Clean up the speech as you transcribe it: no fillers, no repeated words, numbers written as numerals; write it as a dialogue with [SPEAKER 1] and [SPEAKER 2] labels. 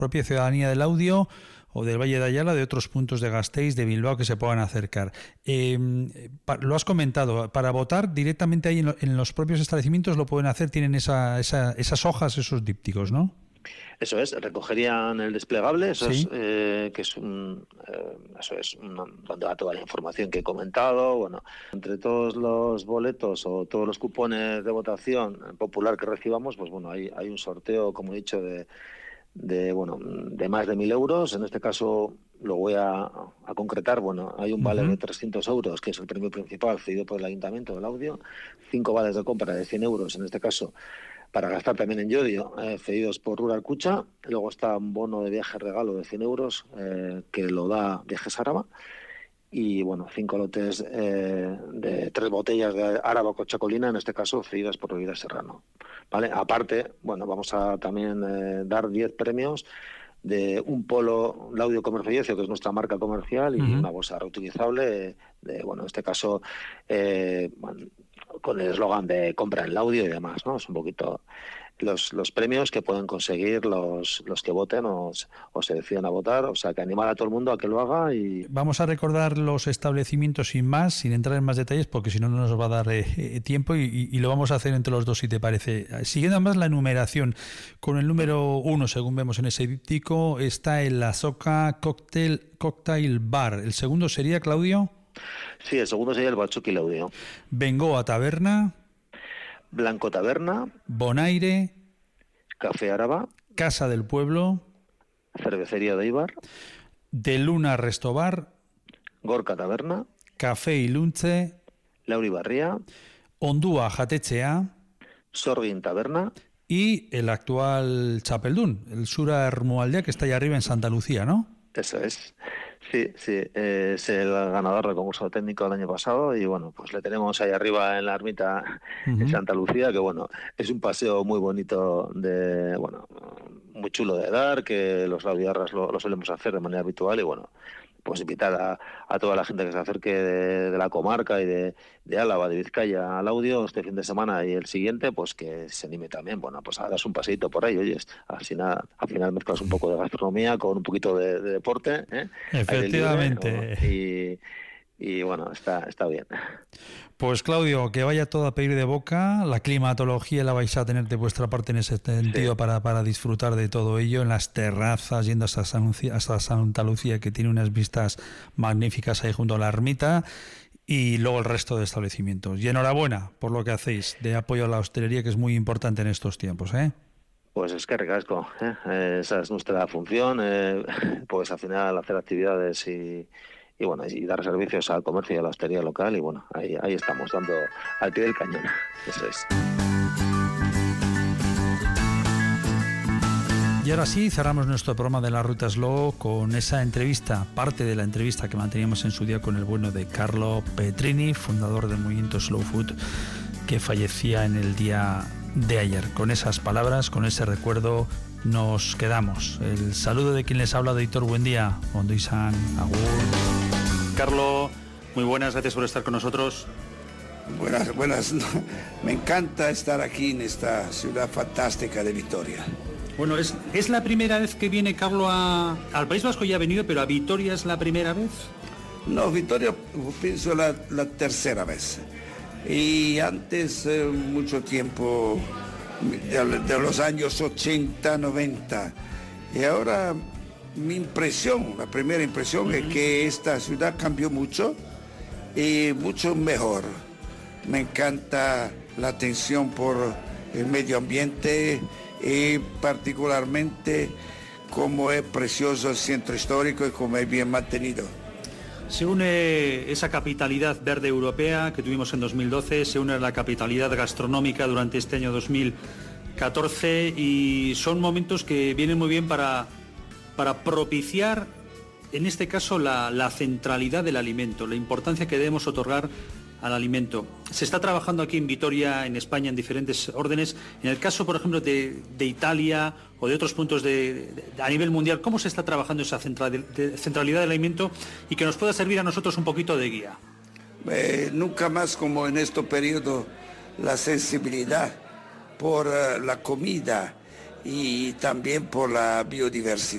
[SPEAKER 1] propia ciudadanía del audio o del Valle de Ayala, de otros puntos de Gasteiz, de Bilbao, que se puedan acercar. Lo has comentado, para votar directamente ahí en los propios establecimientos lo pueden hacer, tienen esas hojas, esos dípticos, ¿no?
[SPEAKER 2] Eso es, recogerían el desplegable, eso
[SPEAKER 1] sí.
[SPEAKER 2] es, que es donde va toda la información que he comentado. Bueno, entre todos los boletos o todos los cupones de votación popular que recibamos, pues bueno, hay un sorteo, como he dicho, de más de 1.000 euros. En este caso lo voy a concretar. Bueno, hay un vale de 300 euros, que es el premio principal cedido por el Ayuntamiento del Audio, 5 vales de compra de 100 euros, en este caso, para gastar también en Llodio, cedidos por Rural Cucha. Luego está un bono de viaje regalo de 100 euros, que lo da Viajes Áraba. Y bueno, 5 lotes de 3 botellas de Áraba Cochacolina, en este caso cedidas por Bebidas Serrano. ¿Vale? Aparte, bueno, vamos a también dar 10 premios de un polo Laudio Comercio y Ocio, que es nuestra marca comercial, y una bolsa reutilizable en este caso, con el eslogan de compra en Laudio y demás, ¿no? Es un poquito los premios que pueden conseguir los que voten o se decidan a votar. O sea, que animar a todo el mundo a que lo haga. Y
[SPEAKER 1] vamos a recordar los establecimientos sin entrar en más detalles, porque si no, no nos va a dar tiempo, y lo vamos a hacer entre los dos, si te parece. Siguiendo además la enumeración, con el número 1, según vemos en ese díptico, está el La Soca Cocktail Bar. ¿El segundo sería, Claudio?
[SPEAKER 2] Sí, el segundo sería el Bachuki Laudio.
[SPEAKER 1] Bengoa Taberna.
[SPEAKER 2] Blanco Taberna.
[SPEAKER 1] Bonaire.
[SPEAKER 2] Café Áraba.
[SPEAKER 1] Casa del Pueblo.
[SPEAKER 2] Cervecería de Ibar.
[SPEAKER 1] De Luna Restobar.
[SPEAKER 2] Gorka Taberna.
[SPEAKER 1] Café Ilunche.
[SPEAKER 2] Lauri Barría.
[SPEAKER 1] Ondúa Jatetxea.
[SPEAKER 2] Sorgin Taberna.
[SPEAKER 1] Y el actual Chapeldún, el Sura Hermoaldea, que está allá arriba en Santa Lucía, ¿no?
[SPEAKER 2] Eso es. Sí, es el ganador del concurso técnico del año pasado, y bueno, pues le tenemos ahí arriba en la ermita en Santa Lucía, que bueno, es un paseo muy bonito, muy chulo de dar, que los laudiarras lo solemos hacer de manera habitual, y bueno, pues invitar a toda la gente que se acerque de la comarca y de Álava, de Vizcaya, al Audio este fin de semana y el siguiente, pues que se anime también, bueno, pues a darse un paseíto por ahí. Oye, al final mezclas un poco de gastronomía con un poquito de deporte, ¿eh?
[SPEAKER 1] Efectivamente.
[SPEAKER 2] Y bueno, está bien.
[SPEAKER 1] Pues Claudio, que vaya todo a pedir de boca. La climatología la vais a tener de vuestra parte en ese sentido, sí, para disfrutar de todo ello en las terrazas, yendo hasta Santa Lucía, que tiene unas vistas magníficas ahí junto a la ermita, y luego el resto de establecimientos. Y enhorabuena por lo que hacéis de apoyo a la hostelería, que es muy importante en estos tiempos, ¿eh?
[SPEAKER 2] Pues es que ricasco, esa es nuestra función, pues al final hacer actividades y dar servicios al comercio y a la hostelería local, y bueno, ahí estamos, dando al pie del cañón. Eso es.
[SPEAKER 1] Y ahora sí, cerramos nuestro programa de la Ruta Slow con esa entrevista, parte de la entrevista que manteníamos en su día con el bueno de Carlo Petrini, fundador del movimiento Slow Food, que fallecía en el día de ayer. Con esas palabras, con ese recuerdo, nos quedamos. El saludo de quien les habla, de Hitor. Buen día. Ondo izan, agur. Carlo, muy buenas, gracias por estar con nosotros.
[SPEAKER 3] Buenas. Me encanta estar aquí en esta ciudad fantástica de Vitoria.
[SPEAKER 1] Bueno, ¿es la primera vez que viene Carlo al País Vasco? Ya ha venido, pero a Vitoria ¿es la primera vez?
[SPEAKER 3] No, Vitoria pienso la tercera vez. Y antes, mucho tiempo, de los años 80, 90. Y ahora la primera impresión es que esta ciudad cambió mucho y mucho mejor. Me encanta la atención por el medio ambiente y particularmente cómo es precioso el centro histórico y cómo es bien mantenido.
[SPEAKER 1] Se une esa capitalidad verde europea que tuvimos en 2012, se une la capitalidad gastronómica durante este año 2014, y son momentos que vienen muy bien para propiciar, en este caso, la centralidad del alimento, la importancia que debemos otorgar al alimento. Se está trabajando aquí en Vitoria, en España, en diferentes órdenes. En el caso, por ejemplo, de Italia o de otros puntos a nivel mundial, ¿cómo se está trabajando esa centralidad del alimento y que nos pueda servir a nosotros un poquito de guía?
[SPEAKER 3] Nunca más como en este periodo, la sensibilidad por la comida y también por la biodiversidad.